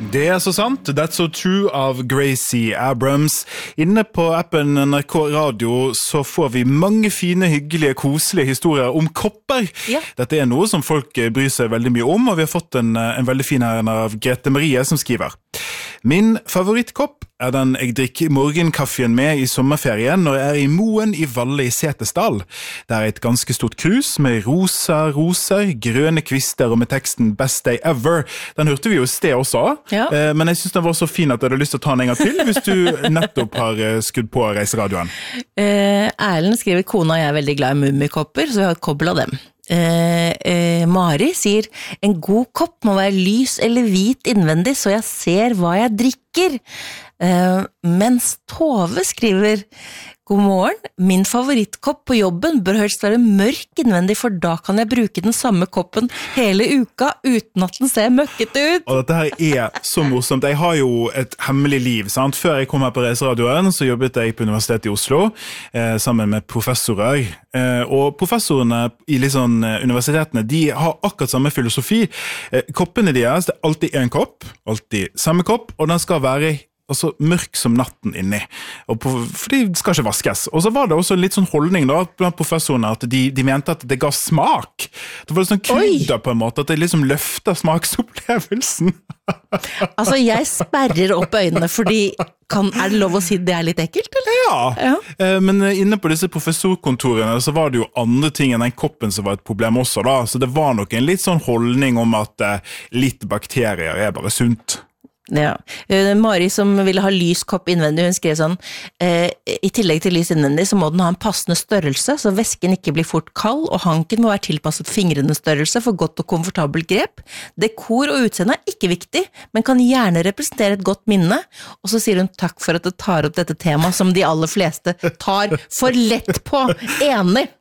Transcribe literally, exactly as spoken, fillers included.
Det er så sant, That's So True av Gracie Abrams. Inne på appen N R K Radio så får vi mange fine, hyggelige, koselige historier om kopper. Ja. Dette er noe som folk bryr seg veldig mye om, og vi har fått en, en veldig fin her av Grete Marie som skriver. Min favorittkopp er den jeg drikker morgenkaffen med i sommerferien når jeg er i Moen i Valle i Setesdal. Det er et ganske stort krus med rosa roser, grønne kvister og med teksten Best Day Ever. Den hørte vi jo i sted også, ja. Men jeg synes den var så fin at jeg hadde lyst til å ta den en gang til hvis du nettopp har skudd på reiseradioen. Eh, Erlend skriver, kona og jeg er veldig glad i mummikopper, så vi har et kobbel av dem. Eh, eh, Mari sier, en god kopp må være lys eller hvit innvendig, så jeg ser hva jeg drikker. Eh, mens Tove skriver, god morgen, min favorittkopp på jobben bør helst være mørk innvendig, for da kan jeg bruke den samme koppen hele uka uten at den ser møkket ut. Og dette her er så morsomt. Jeg har jo et hemmelig liv, sant? Før jeg kom her på reiseradioen, så jobbet jeg på Universitetet i Oslo, eh, sammen med professorer. Eh, og professorene i liksom, universitetene, de har akkurat samme filosofi. Eh, koppene deres, det er alltid en kopp, alltid samme kopp, og den skal være altså mørk som natten inni, og på, for de skal ikke vaskes. Og så var det også litt sånn holdning da, blant professorene, at de, de mente at det ga smak. Det var sånn krydder på en måte, at det liksom løfter smaksopplevelsen. Altså, jeg sperrer opp øynene, fordi kan, er det lov å si det er litt ekkelt, eller? Ja, ja. Men inne på disse professorkontorene så var det jo andre ting enn den koppen som var et problem også da, så det var nok en litt sånn holdning om at litt bakterier er bare sunt. Ja, Mari som ville ha lys kopp innvendig, hun skrev sånn, eh, i tillegg til lys innvendig så må den ha en passende størrelse, så væsken ikke blir fort kald, og hanken må være tilpasset fingrenes størrelse for godt og komfortabelt grep. Dekor og utseende er ikke viktig, men kan gjerne representere et godt minne, og så sier hun takk for at du tar opp dette temaet som de aller fleste tar for lett på. Enig!